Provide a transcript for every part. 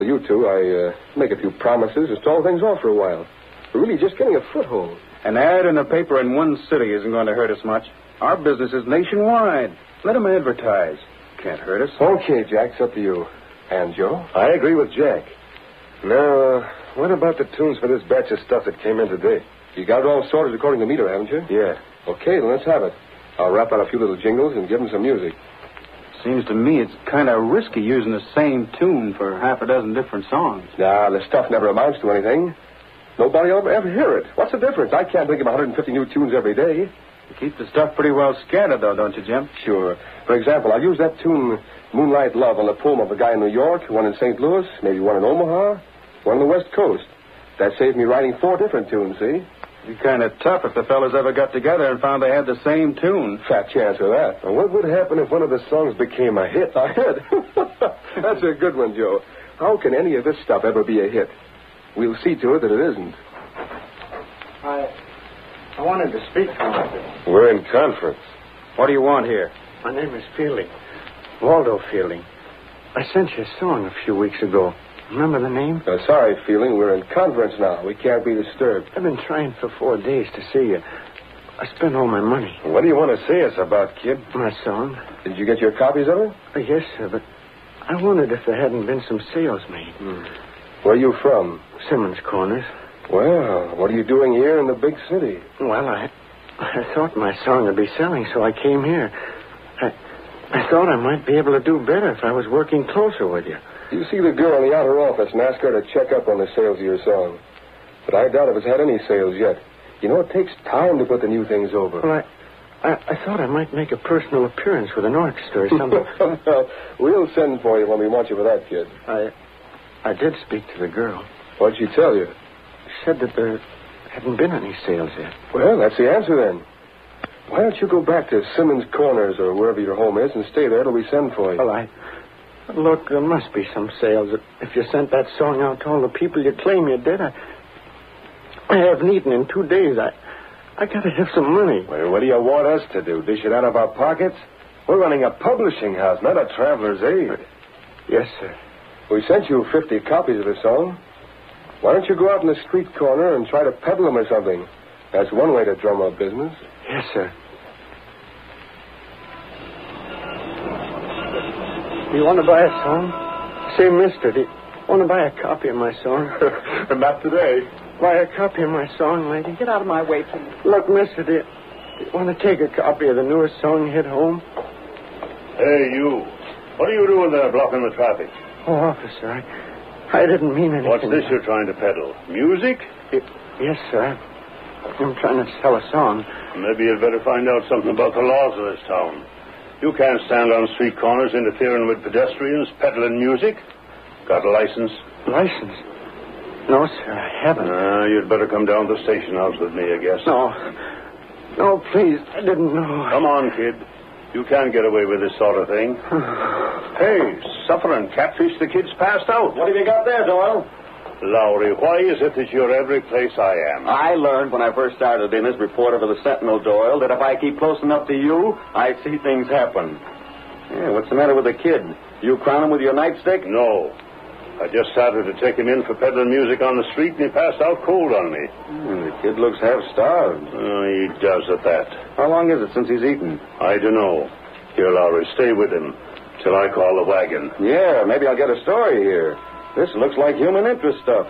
You two, I make a few promises to stall things off for a while. We're really just getting a foothold. An ad in a paper in one city isn't going to hurt us much. Our business is nationwide. Let them advertise. Can't hurt us. Okay, Jack, it's up to you. And Joe? I agree with Jack. Now, what about the tunes for this batch of stuff that came in today? You got it all sorted according to meter, haven't you? Yeah. Okay, then let's have it. I'll rap out a few little jingles and give them some music. Seems to me it's kind of risky using the same tune for half a dozen different songs. Nah, the stuff never amounts to anything. Nobody will ever hear it. What's the difference? I can't think of 150 new tunes every day. You keep the stuff pretty well scattered, though, don't you, Jim? Sure. For example, I'll use that tune, Moonlight Love, on the poem of a guy in New York, one in St. Louis, maybe one in Omaha, one on the West Coast. That saved me writing 4 different tunes, see? It'd be kind of tough if the fellas ever got together and found they had the same tune. Fat chance of that. Now, what would happen if one of the songs became a hit? A hit? That's a good one, Joe. How can any of this stuff ever be a hit? We'll see to it that it isn't. I wanted to speak to you. We're in conference. What do you want here? My name is Fielding. Waldo Fielding. I sent you a song a few weeks ago. Remember the name? Sorry, Fielding. We're in conference now. We can't be disturbed. I've been trying for 4 days to see you. I spent all my money. What do you want to see us about, kid? My song. Did you get your copies of it? Yes, sir, but I wondered if there hadn't been some sales made. Where are you from? Simmons Corners. Well, what are you doing here in the big city? Well, I thought my song would be selling, so I came here. I thought I might be able to do better if I was working closer with you. You see the girl in the outer office and ask her to check up on the sales of your song. But I doubt if it's had any sales yet. You know, it takes time to put the new things over. Well, I thought I might make a personal appearance with an orchestra or something. Well, we'll send for you when we want you for that, kid. I did speak to the girl. What'd she tell you? She said that there hadn't been any sales yet. Well, that's the answer then. Why don't you go back to Simmons Corners or wherever your home is and stay there till we send for you? Well, Look, there must be some sales. If you sent that song out to all the people you claim you did, I haven't eaten in 2 days. I got to have some money. Well, what do you want us to do? Dish it out of our pockets? We're running a publishing house, not a traveler's aid. Yes, sir. We sent you 50 copies of the song. Why don't you go out in the street corner and try to peddle them or something? That's one way to drum up business. Yes, sir. Do you want to buy a song? Say, mister, do you want to buy a copy of my song? Not today. Buy a copy of my song, lady? Get out of my way, please. Look, mister, do you want to take a copy of the newest song hit home? Hey, you. What are you doing there blocking the traffic? Oh, officer, I didn't mean anything. What's this you're trying to peddle? Music? Yes, sir. I'm trying to sell a song. Maybe you'd better find out something about the laws of this town. You can't stand on street corners interfering with pedestrians, peddling music. Got a license? License? No, sir, I haven't. You'd better come down to the station house with me, I guess. No, please, I didn't know. Come on, kid. You can't get away with this sort of thing. Hey, suffering catfish, the kid's passed out. What have you got there, Doyle? Lowry, why is it that you're every place I am? I learned when I first started in as reporter for the Sentinel, Doyle, that if I keep close enough to you, I see things happen. Yeah, what's the matter with the kid? You crown him with your nightstick? No. I just started to take him in for peddling music on the street, and he passed out cold on me. The kid looks half starved. He does at that. How long is it since he's eaten? I don't know. Here, Lowry, stay with him till I call the wagon. Yeah, maybe I'll get a story here. This looks like human interest stuff.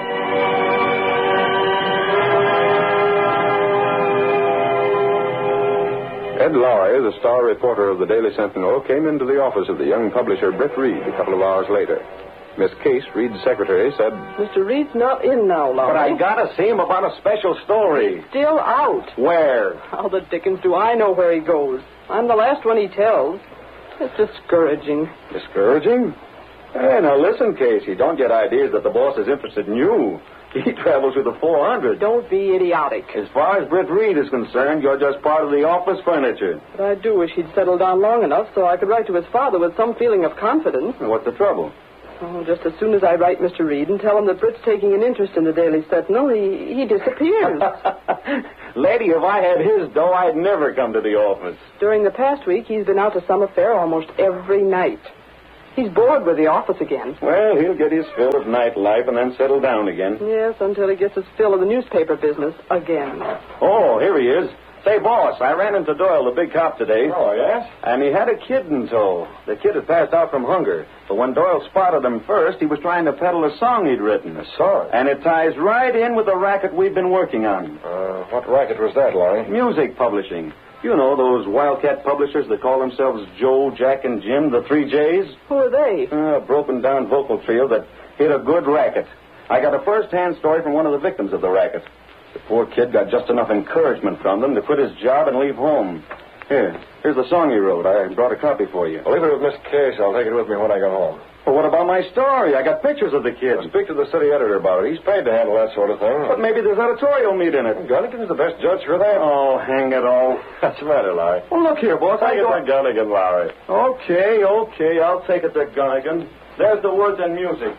Ed Lowry, the star reporter of the Daily Sentinel, came into the office of the young publisher Britt Reed a couple of hours later. Miss Case, Reed's secretary, said, Mr. Reed's not in now, Lowry. But I gotta see him about a special story. He's still out. Where? How the dickens do I know where he goes? I'm the last one he tells. It's discouraging. Discouraging? Hey, now listen, Casey. Don't get ideas that the boss is interested in you. He travels with the 400. Don't be idiotic. As far as Britt Reed is concerned, you're just part of the office furniture. But I do wish he'd settled down long enough so I could write to his father with some feeling of confidence. What's the trouble? Oh, just as soon as I write Mr. Reed and tell him that Britt's taking an interest in the Daily Sentinel, he disappears. Lady, if I had his dough, I'd never come to the office. During the past week, he's been out to some affair almost every night. He's bored with the office again. Well, he'll get his fill of nightlife and then settle down again. Yes, until he gets his fill of the newspaper business again. Oh, here he is. Say, boss, I ran into Doyle, the big cop, today. Oh, yes? And he had a kid in tow. The kid had passed out from hunger. But when Doyle spotted him first, he was trying to peddle a song he'd written. A song? And it ties right in with the racket we've been working on. What racket was that, Laurie? Music publishing. You know, those wildcat publishers that call themselves Joe, Jack, and Jim, the 3 J's? Who are they? A broken-down vocal trio that hit a good racket. I got a first-hand story from one of the victims of the racket. The poor kid got just enough encouragement from them to quit his job and leave home. Here's the song he wrote. I brought a copy for you. Well, leave it with Miss Case. I'll take it with me when I get home. Well, what about my story? I got pictures of the kid. Well, speak to the city editor about it. He's paid to handle that sort of thing. But maybe there's editorial meat in it. Gunnigan's the best judge for that. Oh, hang it all. What's the matter, Larry? Well, look here, boss. Take it to Gunnigan, Larry. Okay. I'll take it to Gunnigan. There's the words and music.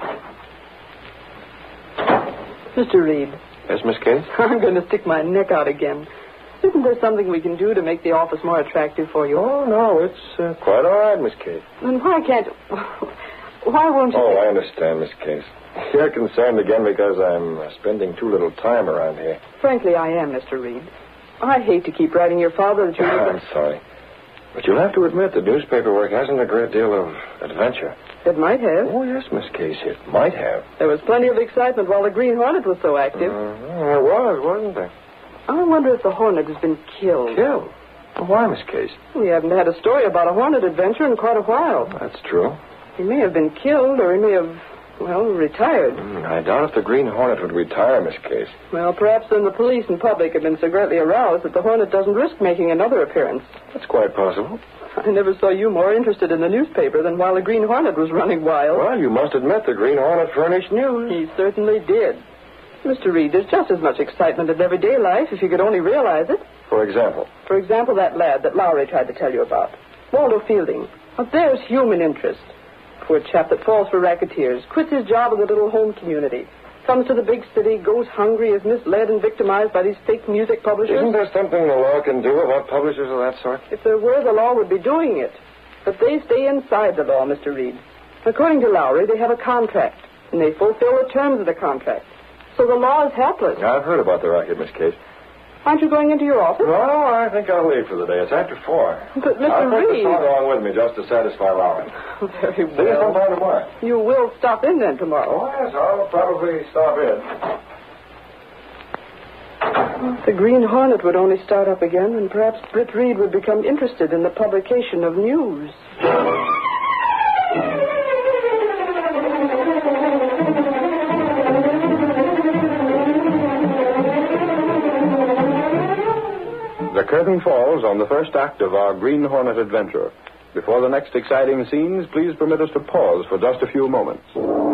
Mr. Reed. Yes, Miss Case? I'm going to stick my neck out again. Isn't there something we can do to make the office more attractive for you? Oh, no, it's quite all right, Miss Case. Then why can't... Why won't you... Oh, I understand, Miss Case. You're concerned again because I'm spending too little time around here. Frankly, I am, Mr. Reed. I hate to keep writing your father that you... I'm sorry. But you'll have to admit that newspaper work hasn't a great deal of adventure. It might have. Oh, yes, Miss Case, it might have. There was plenty of excitement while the Green Hornet was so active. There was, wasn't there? I wonder if the Hornet has been killed. Killed? Why, Miss Case? We haven't had a story about a Hornet adventure in quite a while. That's true. He may have been killed, or he may have, retired. I doubt if the Green Hornet would retire, Miss Case. Well, perhaps then the police and public have been so greatly aroused that the Hornet doesn't risk making another appearance. That's quite possible. I never saw you more interested in the newspaper than while the Green Hornet was running wild. Well, you must admit the Green Hornet furnished news. He certainly did. Mr. Reed, there's just as much excitement in everyday life if you could only realize it. For example? For example, that lad that Lowry tried to tell you about. Waldo Fielding. Now, there's human interest. Poor chap that falls for racketeers, quits his job in the little home community, comes to the big city, goes hungry, is misled and victimized by these fake music publishers. Isn't there something the law can do about publishers of that sort? If there were, the law would be doing it. But they stay inside the law, Mr. Reed. According to Lowry, they have a contract, and they fulfill the terms of the contract. So the law is helpless. I've heard about the racket, Miss Case. Aren't you going into your office? No, I think I'll leave for the day. It's after 4. But, Mr. I'll take Reed... the song along with me just to satisfy Lowry. Very well. See you sometime tomorrow. You will stop in then tomorrow. Oh, yes, I'll probably stop in. The Green Hornet would only start up again, and perhaps Britt Reed would become interested in the publication of news. The curtain falls on the first act of our Green Hornet adventure. Before the next exciting scenes, please permit us to pause for just a few moments.